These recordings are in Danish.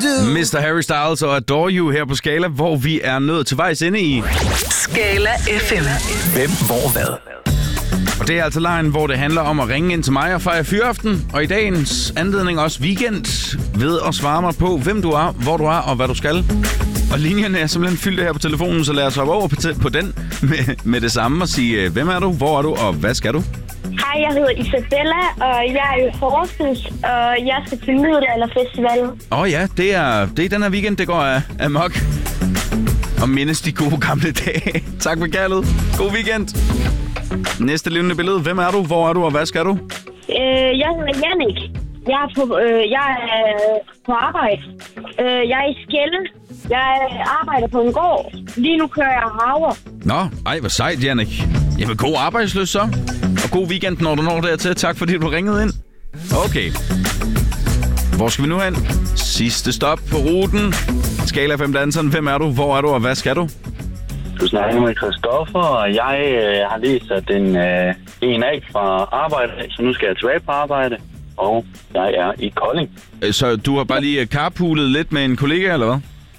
Mr. Harry Styles og Adore You her på Skala, hvor vi er nået til vejs inde i Skala FM. Hvem, hvor, hvad? Og det er altså lejen, hvor det handler om at ringe ind til mig og fejre fyraften. Og i dagens anledning også weekend ved at svare mig på, hvem du er, hvor du er og hvad du skal. Og linjerne er simpelthen fyldt her på telefonen, så lad os hoppe over på den med det samme og sige, hvem er du, hvor er du og hvad skal du? Hej, jeg hedder Isabella, og jeg er i Horsens, og jeg skal til Middelalderfestivalen. Ja, det er den her weekend, det går amok. Og mindes de gode gamle dage. Tak for kaldet. God weekend. Næste levende billede. Hvem er du, hvor er du og hvad skal du? Jeg hedder Jannik. Jeg er på arbejde. Jeg er i Skelle. Jeg arbejder på en gård. Lige nu kører jeg havre. Nå, hvor sejt, Jannik. Jamen, god arbejdsløs så. Og god weekend, når du når dertil. Tak fordi du ringede ind. Okay. Hvor skal vi nu hen? Sidste stop på ruten. Skala 5 danseren. Hvem er du, hvor er du og hvad skal du? Du snakker med Christoffer, og jeg har lige sat en af fra arbejde, så nu skal jeg tilbage på arbejde, og jeg er i Kolding. Så du har bare lige carpoolet lidt med en kollega, eller hvad?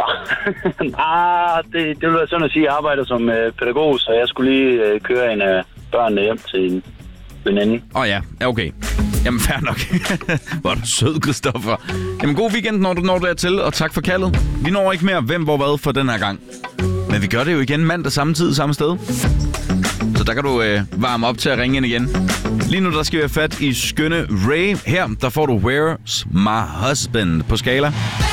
Det vil være sådan at sige, at jeg arbejder som pædagog, så jeg skulle lige køre en af børnene hjem til en veninde. Ja, okay. Jamen, fair nok. Hvor er du sød, Christoffer. Jamen, god weekend, når du når dertil, og tak for kaldet. Vi når ikke mere hvem, hvor, hvad for den her gang. Men vi gør det jo igen mandag samme tid, samme sted. Så der kan du varme op til at ringe ind igen. Lige nu, der skal vi have fat i skønne Ray. Her, der får du Where's My Husband på Skala.